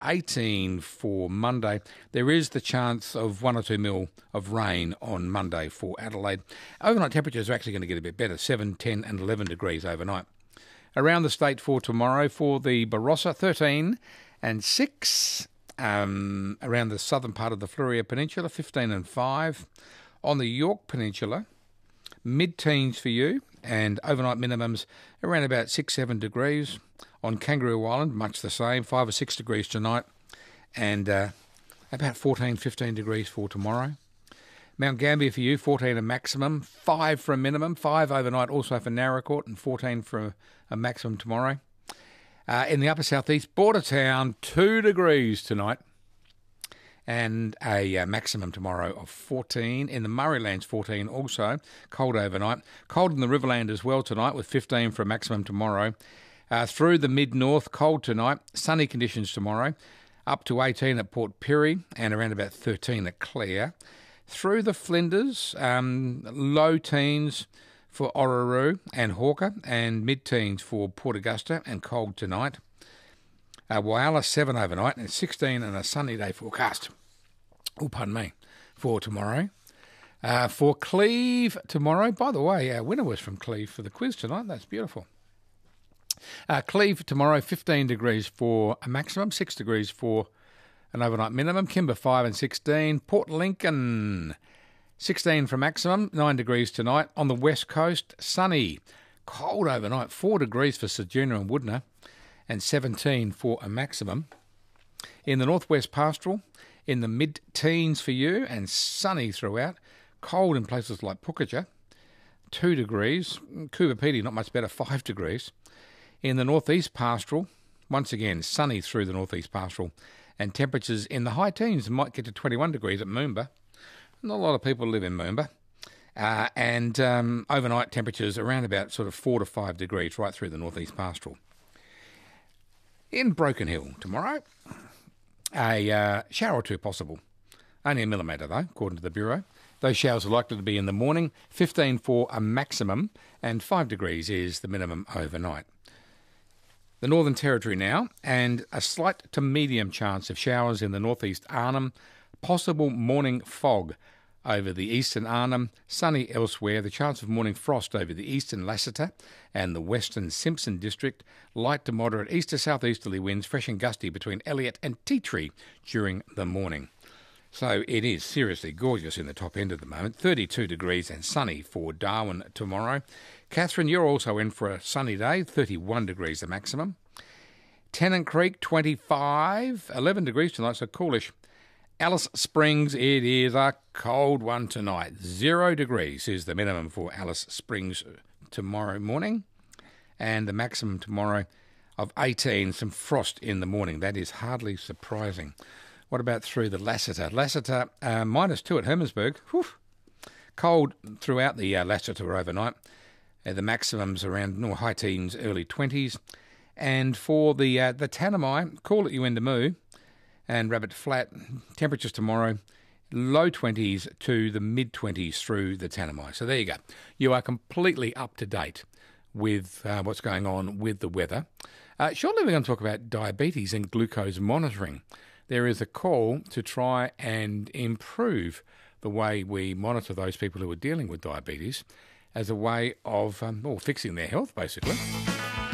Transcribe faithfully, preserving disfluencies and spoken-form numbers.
eighteen for Monday. There is the chance of one or two mil of rain on Monday for Adelaide. Overnight temperatures are actually going to get a bit better, seven, ten and eleven degrees overnight. Around the state for tomorrow, for the Barossa, thirteen and six. Um, around the southern part of the Fleurieu Peninsula, fifteen and five. On the Yorke Peninsula, mid-teens for you, and overnight minimums around about six, seven degrees. On Kangaroo Island, much the same, five or six degrees tonight, and uh, about fourteen, fifteen degrees for tomorrow. Mount Gambier for you, fourteen a maximum, five for a minimum, five overnight also for Naracoorte, and fourteen for a, a maximum tomorrow. Uh, in the upper southeast, Bordertown, two degrees tonight, and a uh, maximum tomorrow of fourteen. In the Murraylands, fourteen also, cold overnight. Cold in the Riverland as well tonight, with fifteen for a maximum tomorrow. Uh, through the mid-north, cold tonight, sunny conditions tomorrow, up to eighteen at Port Pirie and around about thirteen at Clare. Through the Flinders, um, low teens for Orroroo and Hawker, and mid-teens for Port Augusta, and cold tonight. Uh, Whyalla, seven overnight, and sixteen and a sunny day forecast. Oh, pardon me, for tomorrow. Uh, for Cleve tomorrow, by the way, our winner was from Cleve for the quiz tonight. That's beautiful. Uh, Cleve tomorrow, fifteen degrees for a maximum, six degrees for an overnight minimum. Kimber, five and sixteen. Port Lincoln, sixteen for maximum, nine degrees tonight. On the west coast, sunny, cold overnight, four degrees for Ceduna and Woodner, and seventeen for a maximum. In the northwest pastoral, in the mid-teens for you, and sunny throughout. Cold in places like Pukaja, two degrees. Coober Pedy, not much better, five degrees. In the northeast pastoral, once again, sunny through the northeast pastoral, and temperatures in the high teens might get to twenty-one degrees at Moomba. Not a lot of people live in Moomba. Uh, and um, overnight temperatures around about sort of four to five degrees right through the northeast pastoral. In Broken Hill tomorrow, a uh, shower or two possible. Only a millimetre though, according to the Bureau. Those showers are likely to be in the morning, fifteen for a maximum, and five degrees is the minimum overnight. The Northern Territory now, and a slight to medium chance of showers in the northeast Arnhem, possible morning fog over the eastern Arnhem, sunny elsewhere, the chance of morning frost over the eastern Lassiter and the western Simpson district, light to moderate east to southeasterly winds, fresh and gusty between Elliot and Tea Tree during the morning. So it is seriously gorgeous in the top end at the moment. thirty-two degrees and sunny for Darwin tomorrow. Catherine, you're also in for a sunny day, thirty-one degrees the maximum. Tennant Creek, twenty-five, eleven degrees tonight, so coolish. Alice Springs, it is a cold one tonight. Zero degrees is the minimum for Alice Springs tomorrow morning. And the maximum tomorrow of eighteen, some frost in the morning. That is hardly surprising. What about through the Lassiter? Lassiter, uh, minus two at Hermannsburg. Whew. Cold throughout the uh, Lassiter overnight. Uh, the maximums around no, high teens, early twenties. And for the uh, the Tanami, call it Uendamu and Rabbit Flat, temperatures tomorrow, low twenties to the mid-twenties through the Tanami. So there you go. You are completely up to date with uh, what's going on with the weather. Uh, shortly we're going to talk about diabetes and glucose monitoring. There is a call to try and improve the way we monitor those people who are dealing with diabetes as a way of um, well, fixing their health, basically.